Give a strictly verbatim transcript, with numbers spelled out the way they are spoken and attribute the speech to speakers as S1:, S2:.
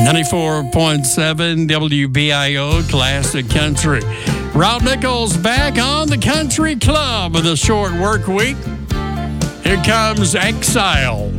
S1: ninety-four point seven W B I O Classic Country. Rob Nichols back on the Country Club with a short work week. Here comes Exile.